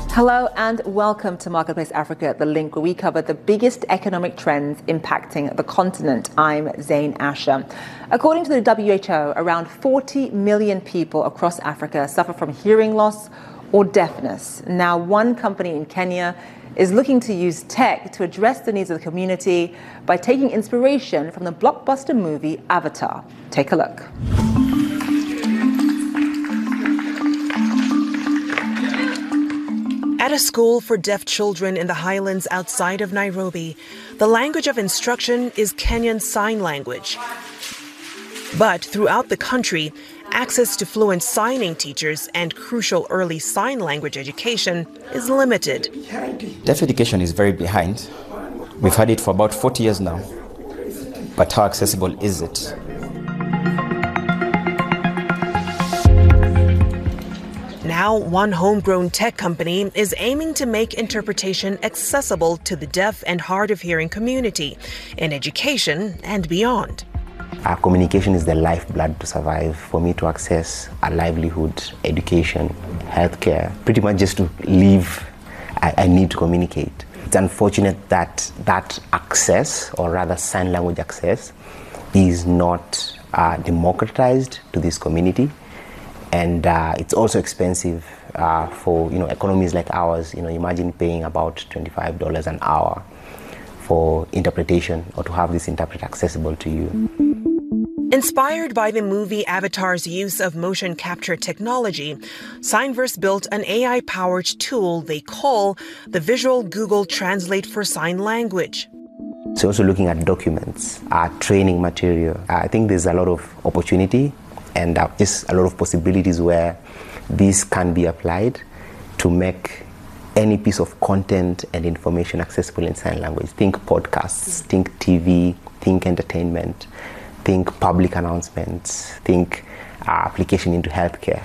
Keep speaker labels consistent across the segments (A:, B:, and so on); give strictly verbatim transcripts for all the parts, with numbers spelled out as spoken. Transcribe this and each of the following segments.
A: Hello and welcome to Marketplace Africa, the link where we cover the biggest economic trends impacting the continent. I'm Zain Asher. According to the W H O, around forty million people across Africa suffer from hearing loss or deafness. Now, one company in Kenya is looking to use tech to address the needs of the community by taking inspiration from the blockbuster movie Avatar. Take a look.
B: At a school for deaf children in the highlands outside of Nairobi, the language of instruction is Kenyan Sign Language. But throughout the country, access to fluent signing teachers and crucial early sign language education is limited.
C: Deaf education is very behind. We've had it for about forty years now. But how accessible is it?
B: Now, one homegrown tech company is aiming to make interpretation accessible to the deaf and hard of hearing community in education and beyond.
D: Our communication is the lifeblood to survive. For me to access a livelihood, education, healthcare, pretty much just to live, I, I need to communicate. It's unfortunate that that access, or rather sign language access, is not uh, democratized to this community. And uh, it's also expensive uh, for you know economies like ours. You know, imagine paying about twenty-five dollars an hour for interpretation, or to have this interpreter accessible to you.
B: Inspired by the movie Avatar's use of motion capture technology, Signverse built an A I-powered tool they call the Visual Google Translate for Sign Language.
D: So also looking at documents, uh, training material. Uh, I think there's a lot of opportunity and uh, just a lot of possibilities where this can be applied to make any piece of content and information accessible in sign language. Think podcasts, think T V, think entertainment, think public announcements, think uh, application into healthcare.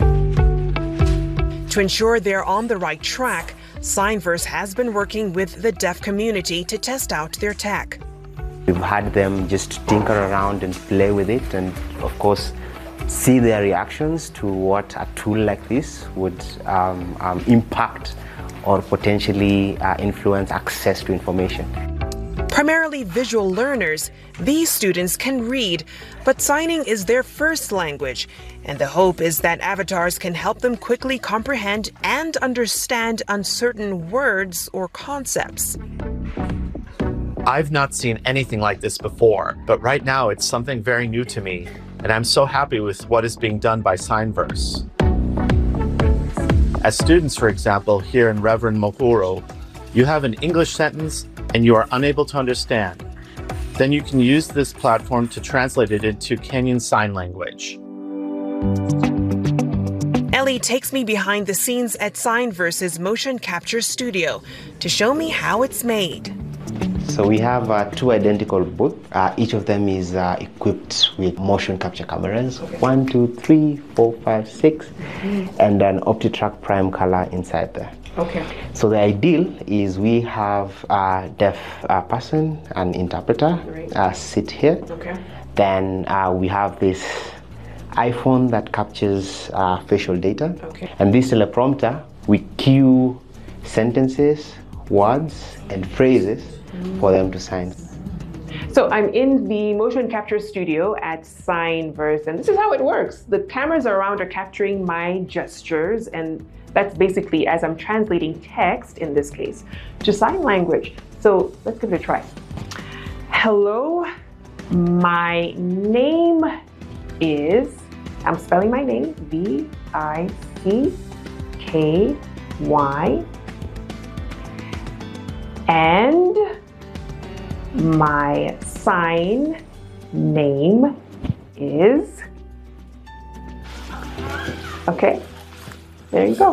B: To ensure they're on the right track, Signverse has been working with the deaf community to test out their tech.
D: We've had them just tinker around and play with it, and of course see their reactions to what a tool like this would um, um, impact or potentially uh, influence access to information.
B: Primarily visual learners, these students can read, but signing is their first language, and the hope is that avatars can help them quickly comprehend and understand uncertain words or concepts.
E: I've not seen anything like this before, but right now it's something very new to me, and I'm so happy with what is being done by Signverse. As students, for example, here in Reverend Mohuro, you have an English sentence and you are unable to understand. Then you can use this platform to translate it into Kenyan Sign Language.
B: Ellie takes me behind the scenes at Signverse's motion capture studio to show me how it's made.
D: So we have uh, two identical booths. Uh, each of them is uh, equipped with motion capture cameras. Okay. One, two, three, four, five, six, mm-hmm. and an OptiTrack Prime color inside there.
A: Okay.
D: So the ideal is we have a deaf uh, person, an interpreter, right. uh, sit here.
A: Okay.
D: Then uh, we have this iPhone that captures uh, facial data.
A: Okay.
D: And this teleprompter, we cue sentences, words, and phrases mm. for them to sign.
F: So I'm in the motion capture studio at Signverse, and this is how it works. The cameras around are capturing my gestures, and that's basically as I'm translating text, in this case, to sign language. So let's give it a try. Hello, my name is, I'm spelling my name, V I C K Y, and my sign name is, okay, there you go.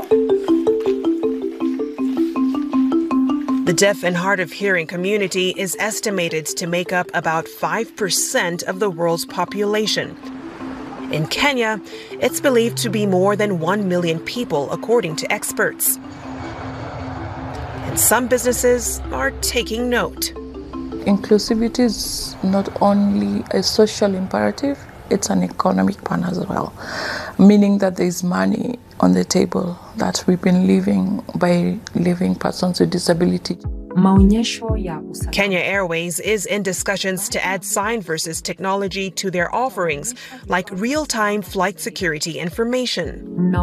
B: The deaf and hard of hearing community is estimated to make up about five percent of the world's population. In Kenya, it's believed to be more than one million people, according to experts. And some businesses are taking note.
G: Inclusivity is not only a social imperative, it's an economic one as well, meaning that there is money on the table that we've been living by living persons with disability.
B: Kenya Airways is in discussions to add sign versus technology to their offerings, like real-time flight security information.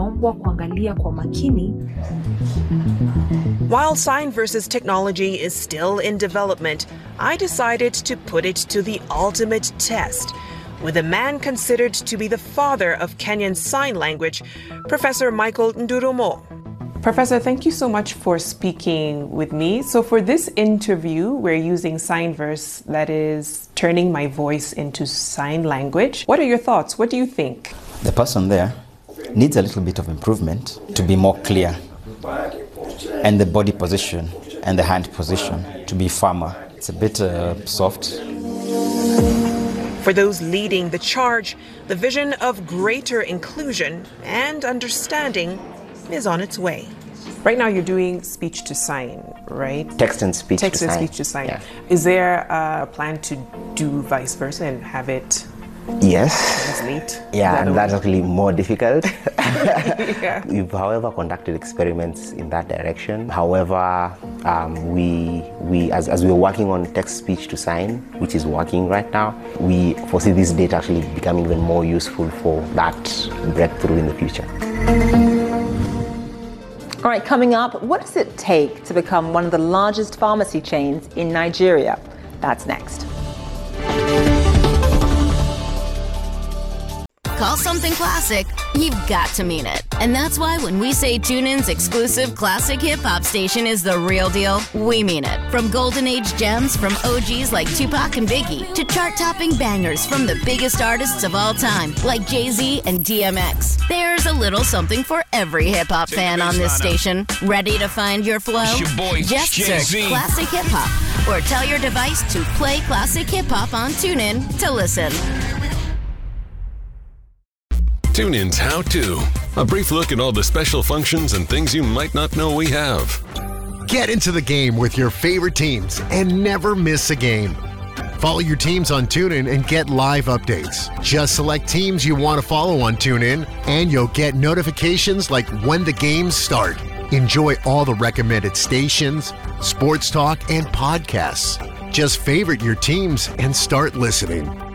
B: While sign versus technology is still in development, I decided to put it to the ultimate test with a man considered to be the father of Kenyan Sign Language, Professor Michael Ndurumo.
F: Professor, thank you so much for speaking with me. So for this interview, we're using Signverse, that is turning my voice into sign language. What are your thoughts? What do you think?
C: The person there needs a little bit of improvement to be more clear, and the body position and the hand position to be firmer. It's a bit uh, soft.
B: For those leading the charge, the vision of greater inclusion and understanding is on its way.
F: Right now you're doing speech to sign, right?
D: Text and speech
F: Text
D: to
F: and
D: sign.
F: speech to sign.
D: Yeah.
F: Is there a plan to do vice versa and have it
D: Yes.
F: translate?
D: Yeah, and that's actually more difficult.
F: Yeah.
D: We've, however, conducted experiments in that direction. However, um, we, we as, as we're working on text-speech to sign, which is working right now, we foresee this data actually becoming even more useful for that breakthrough in the future.
A: All right, coming up, what does it take to become one of the largest pharmacy chains in Nigeria? That's next.
H: Call something classic, you've got to mean it. And that's why when we say TuneIn's exclusive classic hip-hop station is the real deal, we mean it. From golden age gems from O Gs like Tupac and Biggie to chart-topping bangers from the biggest artists of all time like Jay-Z and D M X. There's a little something for every hip-hop fan on this station. Ready to find your flow?
I: Your boy,
H: Just
I: Jay-Z.
H: search Classic Hip-Hop or tell your device to play Classic Hip-Hop on TuneIn to listen.
I: TuneIn's How To. A brief look at all the special functions and things you might not know we have.
J: Get into the game with your favorite teams and never miss a game. Follow your teams on TuneIn and get live updates. Just select teams you want to follow on TuneIn and you'll get notifications like when the games start. Enjoy all the recommended stations, sports talk, and podcasts. Just favorite your teams and start listening.